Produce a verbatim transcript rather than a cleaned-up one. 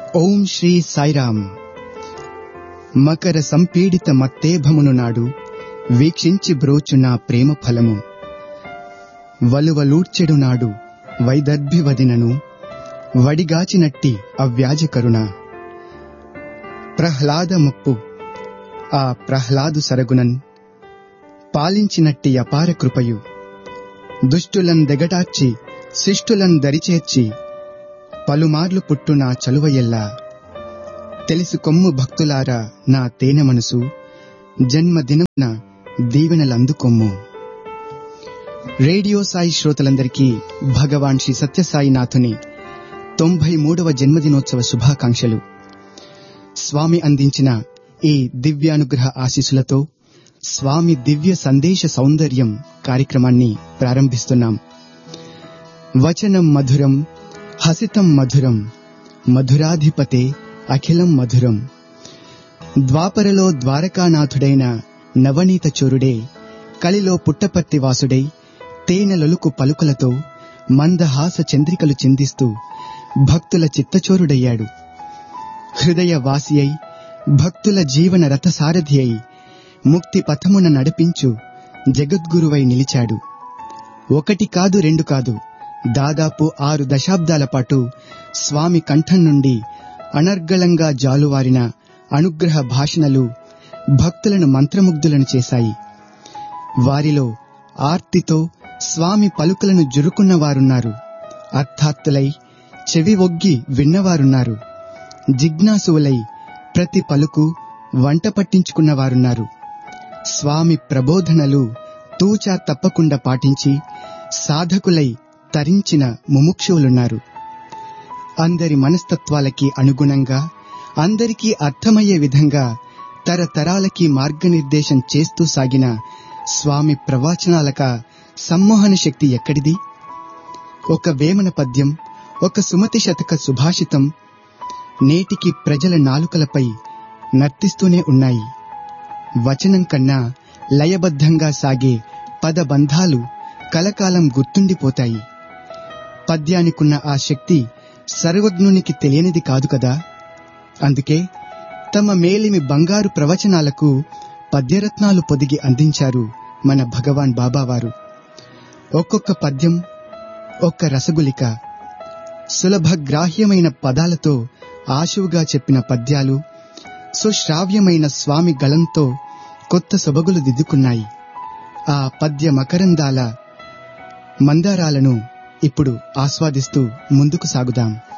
ఓం శ్రీ సాయిరామ్. మకర సంపీడిత మత్తేభమును నాడు వీక్షించి బ్రోచున ప్రేమ ఫలము వలువలూడ్చెడు నాడు వైదర్భివదినను వడిగాచినట్టి అవ్యాజ కరుణ ప్రహ్లాద ముప్పు ఆ ప్రహ్లాదు సరగునన్ పాలించినట్టి అపార కృపయు దుష్టులన్ దెగటార్చి శిష్టులన్ దరిచేర్చి పలుమార్లు పుట్టు నా చలువయెల్లా తెలుసుకొమ్ము భక్తులారా నా తేనె మనసు జన్మదినమున దీవెనలందుకొమ్ము. రేడియో సాయి శ్రోతలందరికీ భగవాన్ శ్రీ సత్యసాయినాథుని తొంభై మూడవ జన్మదినోత్సవ శుభాకాంక్షలు. స్వామి అందించిన ఈ దివ్యానుగ్రహ ఆశీస్సులతో స్వామి దివ్య సందేశ సౌందర్యం కార్యక్రమాన్ని ప్రారంభిస్తున్నాం. వచనం మధురం, హసితం మధురం, మధురాధిపతే అఖిలం మధురం. ద్వాపరలో ద్వారకానాథుడైన నవనీత చోరుడే కలిలో పుట్టపర్తి వాసుడై తేనెలొలుకు పలుకులతో మందహాస చంద్రికలు చిందిస్తూ భక్తుల చిత్తచోరుడయ్యాడు. హృదయ వాసి అయి భక్తుల జీవన రథసారథి అయి ముక్తి పథమున నడిపించు జగద్గురువై నిలిచాడు. ఒకటి కాదు, రెండు కాదు, దాదాపు ఆరు దశాబ్దాల పాటు స్వామి కంఠం నుండి అనర్గళంగా జాలువారిన అనుగ్రహ భాషణలు భక్తులను మంత్రముగ్ధులను చేశాయి. వారిలో ఆర్తితో స్వామి పలుకులను జురుకున్నవారున్నారు, అర్థాత్తులై చెవి ఒగ్గి విన్నవారున్నారు, జిజ్ఞాసువులై ప్రతి పలుకు వంట పట్టించుకున్నవారున్నారు. స్వామి ప్రబోధనలు తూచా తప్పకుండా పాటించి సాధకులై తరించిన ముముక్షువులున్నారు. అందరి మనస్తత్వాలకి అనుగుణంగా అందరికీ అర్థమయ్యే విధంగా తరతరాలకి మార్గనిర్దేశం చేస్తూ సాగిన స్వామి ప్రవచనాలక సమ్మోహన శక్తి ఎక్కడిది? ఒక వేమన పద్యం, ఒక సుమతి శతక సుభాషితం నేటికి ప్రజల నాలుకలపై నర్తిస్తూనే ఉన్నాయి. వచనం కన్నా లయబద్ధంగా సాగే పదబంధాలు కలకాలం గుర్తుండిపోతాయి. పద్యానికున్న ఆ శక్తి సర్వజ్ఞునికి తెలియనిది కాదు కదా. అందుకే తమ మేలిమి బంగారు ప్రవచనాలకు పద్యరత్నాలు పొదిగి అందించారు మన భగవాన్ బాబావారు. ఒక్కొక్క పద్యం ఒక్క రసగులిక. సులభగ్రాహ్యమైన పదాలతో ఆశువుగా చెప్పిన పద్యాలు సుశ్రావ్యమైన స్వామి గళంతో కొత్త సొబగులు దిద్దుకున్నాయి. ఆ పద్య మకరందాల మందారాలను ఇప్పుడు ఆస్వాదిస్తూ ముందుకు సాగుదాం.